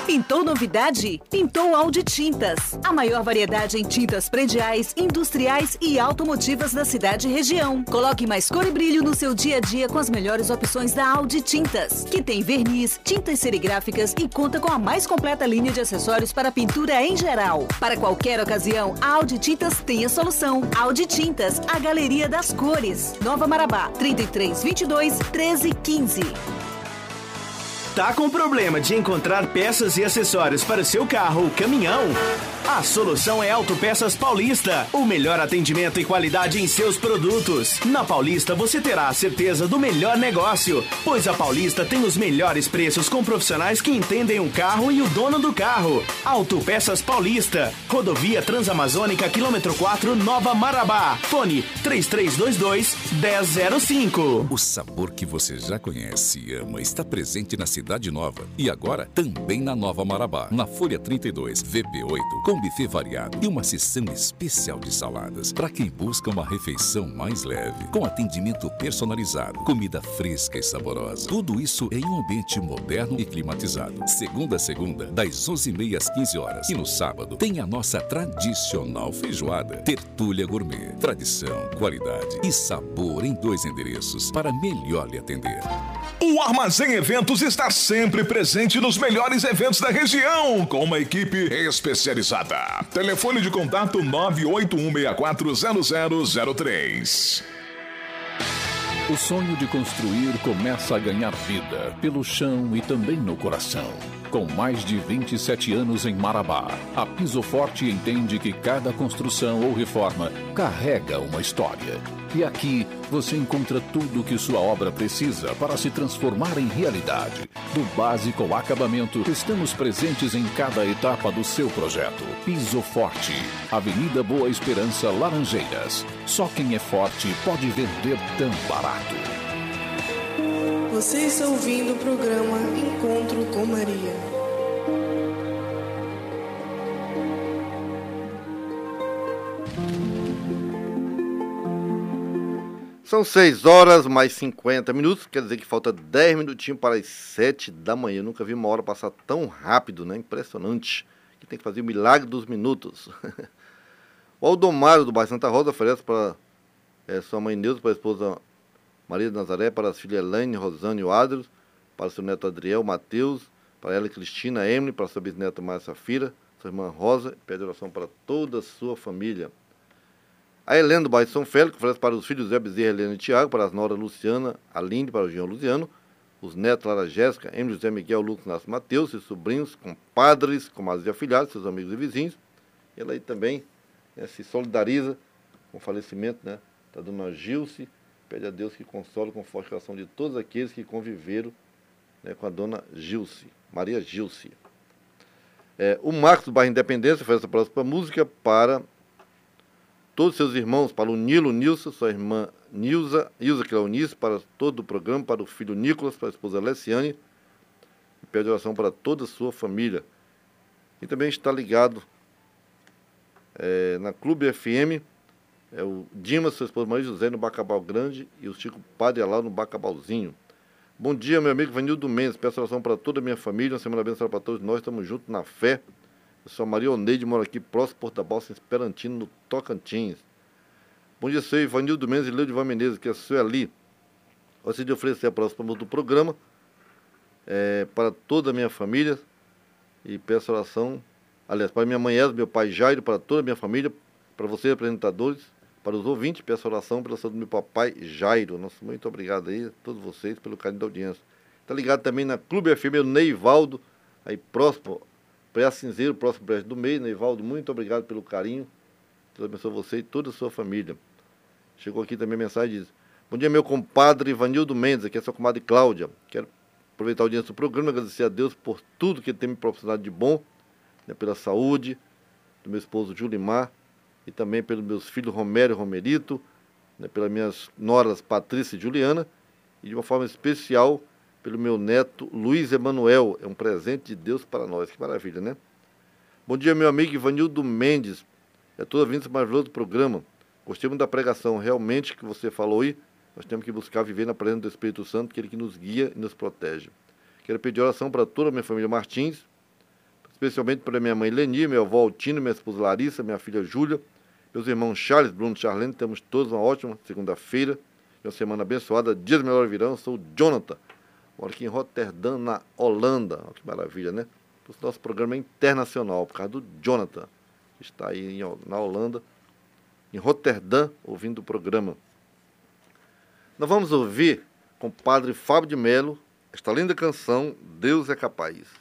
Pintou novidade? Pintou Audi Tintas. A maior variedade em tintas prediais, industriais e automotivas da cidade e região. Coloque mais cor e brilho no seu dia a dia com as melhores opções da Audi Tintas, que tem verniz, tintas serigráficas e conta com a mais completa linha de acessórios para pintura em geral. Para qualquer ocasião, a Audi Tintas tem a solução. Audi Tintas, a galeria das cores. Nova Marabá, 3322 1315. Tá com problema de encontrar peças e acessórios para o seu carro ou caminhão? A solução é Autopeças Paulista, o melhor atendimento e qualidade em seus produtos. Na Paulista você terá a certeza do melhor negócio, pois a Paulista tem os melhores preços com profissionais que entendem o carro e o dono do carro. Autopeças Paulista, Rodovia Transamazônica, quilômetro 4, Nova Marabá. Fone 3322-1005. O sabor que você já conhece e ama está presente na Cidade Nova e agora também na Nova Marabá, na Folha 32, VP8, com buffet variado e uma seção especial de saladas para quem busca uma refeição mais leve, com atendimento personalizado, comida fresca e saborosa. Tudo isso em um ambiente moderno e climatizado. Segunda a segunda, das 11h30 às 15 horas. E no sábado tem a nossa tradicional feijoada. Tertúlia Gourmet. Tradição, qualidade e sabor em 2 endereços para melhor lhe atender. O Armazém Eventos está sempre presente nos melhores eventos da região, com uma equipe especializada. Telefone de contato 981640003. O sonho de construir começa a ganhar vida pelo chão e também no coração. Com mais de 27 anos em Marabá, a Piso Forte entende que cada construção ou reforma carrega uma história. E aqui você encontra tudo o que sua obra precisa para se transformar em realidade. Do básico ao acabamento, estamos presentes em cada etapa do seu projeto. Piso Forte, Avenida Boa Esperança, Laranjeiras. Só quem é forte pode vender tão barato. Você está ouvindo o programa Encontro com Maria. São 6 horas mais 50 minutos, quer dizer que falta 10 minutinhos para as 7 da manhã. Eu nunca vi uma hora passar tão rápido, né? Impressionante. Que tem que fazer o milagre dos minutos. O Aldomário do bairro Santa Rosa oferece para sua mãe Neuza, para a esposa Maria de Nazaré, para as filhas Elaine, Rosane e o Adriano, para seu neto Adriel, Matheus, para ela Cristina, Emily, para sua bisneta Maria Safira, sua irmã Rosa, e pede oração para toda a sua família. A Helena do bairro São Félix oferece para os filhos Zé Bezerra, Helena e Tiago, para as noras Luciana, Aline, para o Jean Luciano, os netos Lara Jéssica, Emily, José Miguel, Lucas, Nácio Mateus, seus sobrinhos, compadres, comadres e afilhados, seus amigos e vizinhos. E ela aí também se solidariza com o falecimento, né, da dona Gilce, pede a Deus que console com forte coração de todos aqueles que conviveram, né, com a dona Gilce, Maria Gilce. O Marcos do bairro Independência oferece a próxima música para todos seus irmãos, para o Nilo, Nilson, sua irmã Ilza Cleonice, para todo o programa, para o filho Nicolas, para a esposa Alessiane, e pede oração para toda a sua família. E também está ligado na Clube FM, o Dimas, sua esposa Maria José, no Bacabal Grande, e o Chico Padre Alau, no Bacabalzinho. Bom dia, meu amigo Vanildo Mendes, peço oração para toda a minha família, uma semana abençoada para todos nós, estamos juntos na fé. Eu sou a Maria Oneide, moro aqui próximo Porto da Balsa, em Esperantino, no Tocantins. Bom dia, seu Ivanildo Mendes e Leudivan Menezes, que é seu ali. Gostaria de oferecer a próxima música do programa para toda a minha família e peço oração, aliás, para minha mãe Esma, meu pai Jairo, para toda a minha família, para vocês apresentadores, para os ouvintes, peço oração pela saúde do meu papai Jairo. Nossa, muito obrigado aí a todos vocês pelo carinho da audiência. Está ligado também na Clube FM, o Neivaldo, aí próximo, Pré-Cinzeiro, próximo Brejo do Meio. Neivaldo, muito obrigado pelo carinho. Deus abençoe você e toda a sua família. Chegou aqui também a mensagem, diz: bom dia, meu compadre Ivanildo Mendes, aqui é sua comadre Cláudia. Quero aproveitar a audiência do programa e agradecer a Deus por tudo que ele tem me proporcionado de bom, né, pela saúde do meu esposo Julimar e também pelos meus filhos Romero e Romerito, né, pelas minhas noras Patrícia e Juliana, e de uma forma especial pelo meu neto Luiz Emanuel. É um presente de Deus para nós. Que maravilha, né? Bom dia, meu amigo Ivanildo Mendes. É toda a vinda esse maravilhoso programa. Gostei muito da pregação. Realmente, que você falou aí, nós temos que buscar viver na presença do Espírito Santo, que ele que nos guia e nos protege. Quero pedir oração para toda a minha família Martins, especialmente para minha mãe Leni, meu avô Altino, minha esposa Larissa, minha filha Júlia, meus irmãos Charles, Bruno e Charlene. Temos todos uma ótima segunda-feira, uma semana abençoada, dias melhores virão. Sou o Jonathan, moro aqui em Roterdã, na Holanda. Olha que maravilha, né? O nosso programa é internacional, por causa do Jonathan, que está aí na Holanda, em Roterdã, ouvindo o programa. Nós vamos ouvir com o padre Fábio de Melo esta linda canção, Deus é Capaz.